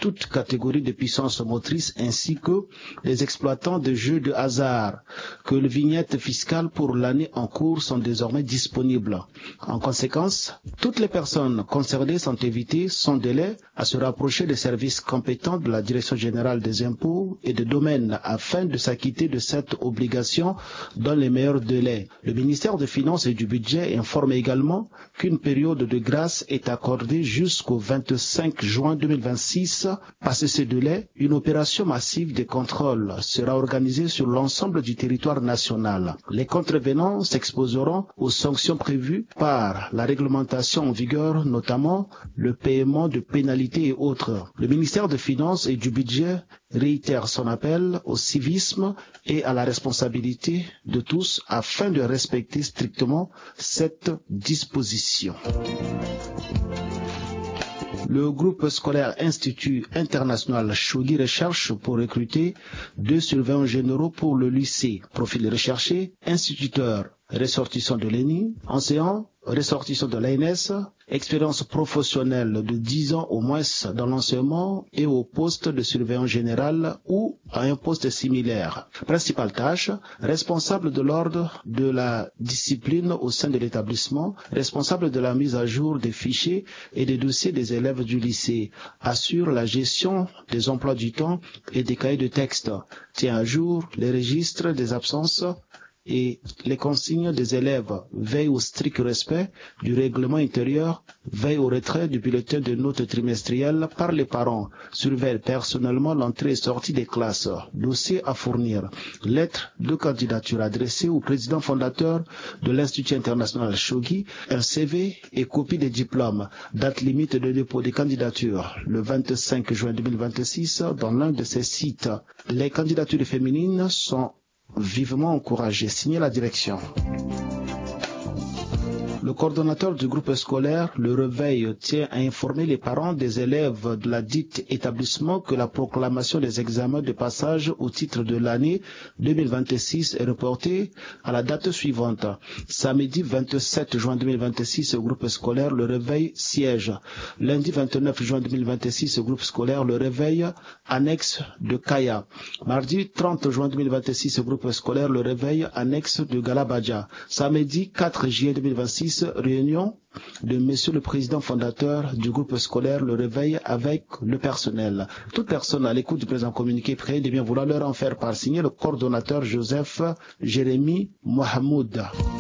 toute catégorie de puissance motrice ainsi que les exploitants de jeux de hasard, que les vignettes fiscales pour l'année en cours sont désormais disponibles. En conséquence, toutes les personnes concernées sont invitées sans délai à se rapprocher des services compétents de la Direction générale des impôts et des domaines afin de s'acquitter de cette obligation dans les meilleurs délais. Le ministère des Finances et du Budget informe également qu'une période de grâce est accordée jusqu'au 25 juin 2026. Passé ce délai, une opération massive de contrôle sera organisée sur l'ensemble du territoire national. Les contrevenants s'exposeront aux sanctions prévues par la réglementation en vigueur, notamment le paiement de pénalités et autres. Le ministère des Finances et du Budget réitère son appel au civisme et à la responsabilité de tous afin de respecter strictement cette disposition. Le groupe scolaire Institut International Chougui recherche pour recruter 2 surveillants généraux pour le lycée. Profil recherché, instituteur ressortissant de l'ENI, enseignant ressortissant de l'ANS, expérience professionnelle de 10 ans au moins dans l'enseignement et au poste de surveillant général ou à un poste similaire. Principale tâche, responsable de l'ordre de la discipline au sein de l'établissement, responsable de la mise à jour des fichiers et des dossiers des élèves du lycée, assure la gestion des emplois du temps et des cahiers de texte, tient à jour les registres des absences et les consignes des élèves, veille au strict respect du règlement intérieur, veille au retrait du bulletin de notes trimestrielles par les parents, surveille personnellement l'entrée et sortie des classes, dossier à fournir, lettre de candidature adressée au président fondateur de l'Institut international Chougui, un CV et copie des diplômes, date limite de dépôt des candidatures, le 25 juin 2026 dans l'un de ces sites. Les candidatures féminines sont vivement encouragé. Signé la direction. Le coordonnateur du groupe scolaire, le Réveil, tient à informer les parents des élèves de la dite établissement que la proclamation des examens de passage au titre de l'année 2026 est reportée à la date suivante. Samedi 27 juin 2026, au groupe scolaire, le Réveil siège. Lundi 29 juin 2026, au groupe scolaire, le Réveil annexe de Kaya. Mardi 30 juin 2026, au groupe scolaire, le Réveil annexe de Galabadja. Samedi 4 juillet 2026, réunion de Monsieur le Président fondateur du groupe scolaire Le Réveil avec le personnel. Toute personne à l'écoute du présent communiqué près de bien vouloir leur en faire part. Signé le coordonnateur Joseph Jérémy Mohamoud.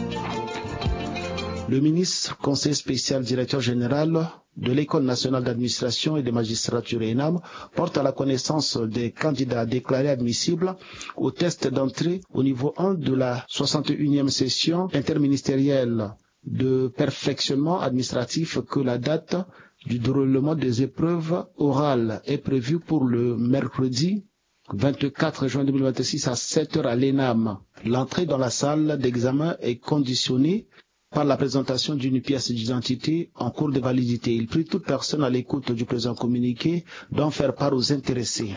Le ministre, conseiller spécial, directeur général de l'École nationale d'administration et de magistrature ENAM porte à la connaissance des candidats déclarés admissibles au test d'entrée au niveau 1 de la 61e session interministérielle de perfectionnement administratif que la date du déroulement des épreuves orales est prévue pour le mercredi 24 juin 2026 à 7h à l'ENAM. L'entrée dans la salle d'examen est conditionnée par la présentation d'une pièce d'identité en cours de validité. Il prie toute personne à l'écoute du présent communiqué d'en faire part aux intéressés.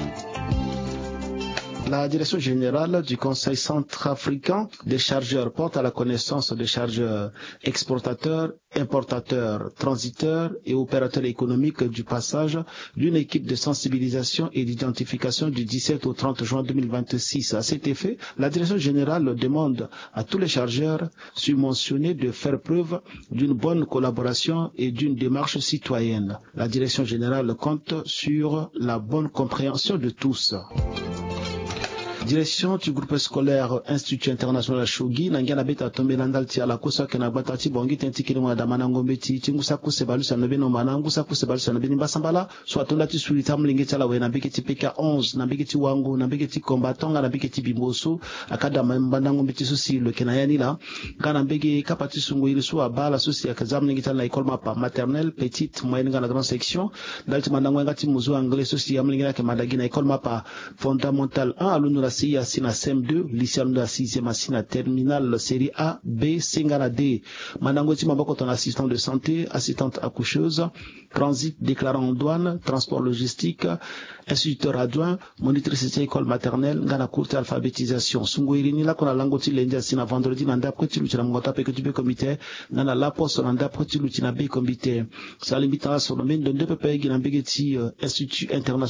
La direction générale du Conseil centrafricain des chargeurs porte à la connaissance des chargeurs exportateurs, importateurs, transiteurs et opérateurs économiques du passage d'une équipe de sensibilisation et d'identification du 17 au 30 juin 2026. À cet effet, la direction générale demande à tous les chargeurs subventionnés de faire preuve d'une bonne collaboration et d'une démarche citoyenne. La direction générale compte sur la bonne compréhension de tous. Direction du groupe scolaire Institut International Chougui nangana beta tombe landalti ala kosa kana batati bongi tenti kilimo da manangombe ti tingusa kusebalu sanobe no manangusa kusebalu sanobe ni basambala so atonda ti sulita mlingi tala we na biketi peka 11 na biketi wangu na biketi combatonga na biketi bimboso akada mbandangombe ti susi le kenayani la kana mbege kapati sungu ile so abala susi akazam mlingi tala na école mapa maternelle petite moyenne ngana grande section dalti mandango ngati muzo anglais susi ya mlingi na ke madagi na école mapa fondamental 1 alunu la CI Asina CM2, lycée de la 6e Asina terminale série A, B, Singana D. Manangoti Maboko, ton assistant de santé, assistante accoucheuse, transit déclarant en douane, transport logistique, instituteur adjoint, monitrice école maternelle, ngana courte alphabétisation. Sungo irini la kona langoti lendi asina vendredi nanda preti lutina mngota pekutube comité, nana la poste nanda preti lutina B comité. Salimita sonomen de deux pepe ginambegeti Institut International